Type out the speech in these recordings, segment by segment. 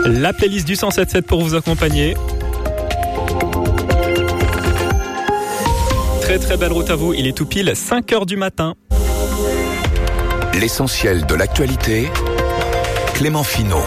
La playlist du 107.7 pour vous accompagner. Très très belle route à vous, il est tout pile 5h du matin. L'essentiel de l'actualité, Clément Finot.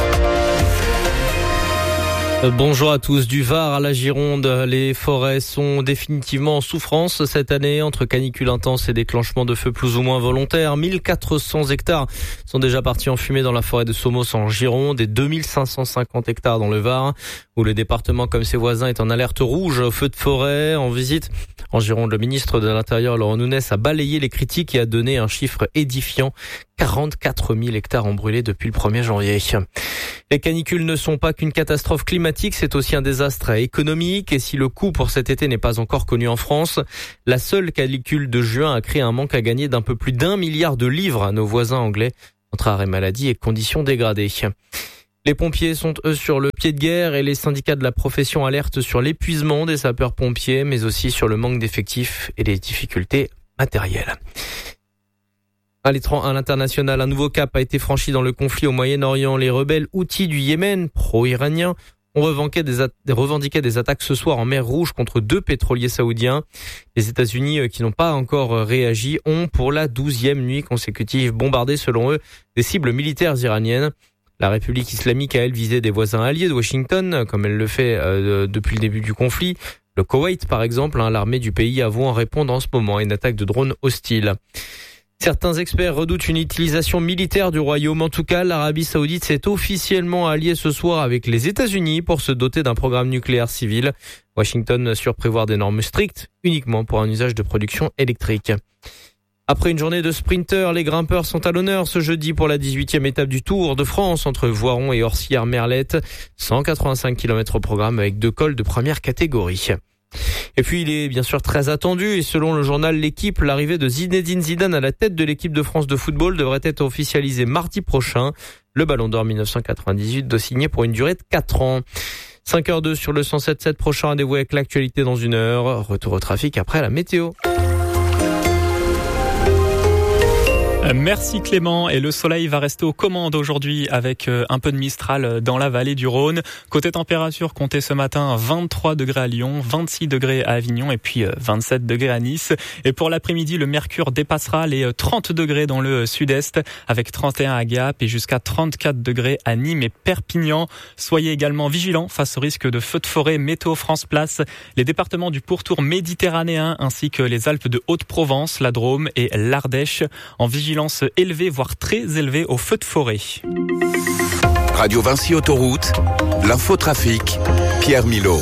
Bonjour à tous. Du Var à la Gironde, les forêts sont définitivement en souffrance cette année entre canicule intense et déclenchement de feux plus ou moins volontaires. 1400 hectares sont déjà partis en fumée dans la forêt de Somos en Gironde et 2550 hectares dans le Var, où le département comme ses voisins est en alerte rouge au feu de forêt. En visite en Gironde, le ministre de l'Intérieur Laurent Nunez a balayé les critiques et a donné un chiffre édifiant. 44 000 hectares ont brûlé depuis le 1er janvier. Les canicules ne sont pas qu'une catastrophe climatique, c'est aussi un désastre économique. Et si le coût pour cet été n'est pas encore connu en France, la seule canicule de juin a créé un manque à gagner d'un peu plus d'1 milliard de livres à nos voisins anglais, entre arrêt maladie et conditions dégradées. Les pompiers sont eux sur le pied de guerre et les syndicats de la profession alertent sur l'épuisement des sapeurs-pompiers, mais aussi sur le manque d'effectifs et les difficultés matérielles. À l'international, un nouveau cap a été franchi dans le conflit au Moyen-Orient. Les rebelles houthis du Yémen, pro-iraniens, ont revendiqué des attaques ce soir en mer Rouge contre 2 pétroliers saoudiens. Les États-Unis, qui n'ont pas encore réagi, ont pour la 12e nuit consécutive bombardé, selon eux, des cibles militaires iraniennes. La République islamique a, elle, visé des voisins alliés de Washington, comme elle le fait depuis le début du conflit. Le Koweït, par exemple, l'armée du pays avoue en répondre en ce moment à une attaque de drones hostiles. Certains experts redoutent une utilisation militaire du royaume. En tout cas, l'Arabie saoudite s'est officiellement alliée ce soir avec les États-Unis pour se doter d'un programme nucléaire civil. Washington assure prévoir des normes strictes uniquement pour un usage de production électrique. Après une journée de sprinters, les grimpeurs sont à l'honneur ce jeudi pour la 18e étape du Tour de France entre Voiron et Orsières-Merlette. 185 km au programme avec 2 cols de première catégorie. Et puis il est bien sûr très attendu et selon le journal L'Équipe, l'arrivée de Zinedine Zidane à la tête de l'équipe de France de football devrait être officialisée mardi prochain. Le Ballon d'Or 1998 doit signer pour une durée de 4 ans. 5h02 sur le 107.7, prochain rendez-vous avec l'actualité dans 1 heure. Retour au trafic après la météo. Merci Clément, et le soleil va rester aux commandes aujourd'hui avec un peu de Mistral dans la vallée du Rhône. Côté température, comptez ce matin 23 degrés à Lyon, 26 degrés à Avignon et puis 27 degrés à Nice. Et pour l'après-midi, le mercure dépassera les 30 degrés dans le sud-est avec 31 à Gap et jusqu'à 34 degrés à Nîmes et Perpignan. Soyez également vigilants face au risque de feux de forêt. Météo France place les départements du pourtour méditerranéen ainsi que les Alpes de Haute-Provence, la Drôme et l'Ardèche en vigilance élevée, voire très élevée au feu de forêt. Radio Vinci Autoroute, l'infotrafic, Pierre Milot.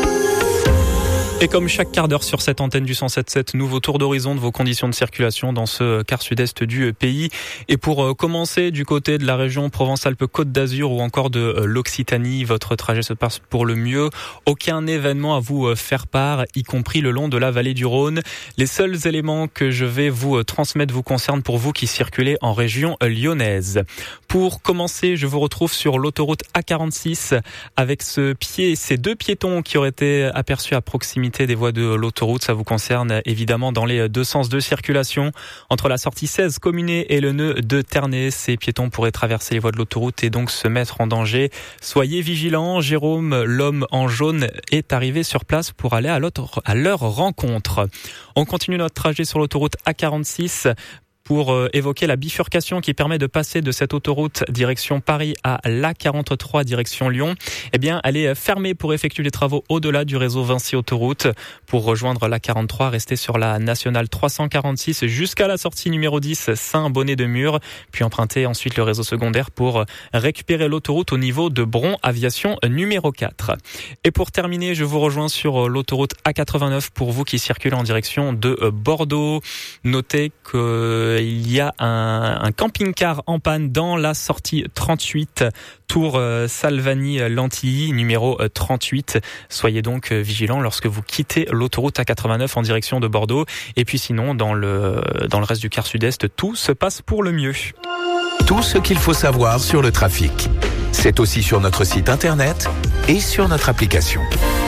Et comme chaque quart d'heure sur cette antenne du 107.7, nouveau tour d'horizon de vos conditions de circulation dans ce quart sud-est du pays. Et pour commencer du côté de la région Provence-Alpes-Côte d'Azur ou encore de l'Occitanie, votre trajet se passe pour le mieux. Aucun événement à vous faire part, y compris le long de la vallée du Rhône. Les seuls éléments que je vais vous transmettre vous concernent pour vous qui circulez en région lyonnaise. Pour commencer, je vous retrouve sur l'autoroute A46 avec ces 2 piétons qui auraient été aperçus à proximité des voies de l'autoroute. Ça vous concerne évidemment dans les 2 sens de circulation. Entre la sortie 16 Communé et le nœud de Ternay, ces piétons pourraient traverser les voies de l'autoroute et donc se mettre en danger. Soyez vigilants. Jérôme, l'homme en jaune, est arrivé sur place pour aller à leur rencontre. On continue notre trajet sur l'autoroute A46 pour évoquer la bifurcation qui permet de passer de cette autoroute direction Paris à l'A43 direction Lyon. Eh bien, elle est fermée pour effectuer les travaux au-delà du réseau Vinci Autoroute. Pour rejoindre l'A43, restez sur la nationale 346 jusqu'à la sortie numéro 10 Saint-Bonnet-de-Mur, puis empruntez ensuite le réseau secondaire pour récupérer l'autoroute au niveau de Bron Aviation numéro 4. Et pour terminer, je vous rejoins sur l'autoroute A89 pour vous qui circulez en direction de Bordeaux. Notez que il y a un camping-car en panne dans la sortie 38, Tour Salvani-Lantilly, numéro 38. Soyez donc vigilants lorsque vous quittez l'autoroute A89 en direction de Bordeaux. Et puis sinon, dans le reste du quart sud-est, tout se passe pour le mieux. Tout ce qu'il faut savoir sur le trafic, c'est aussi sur notre site internet et sur notre application.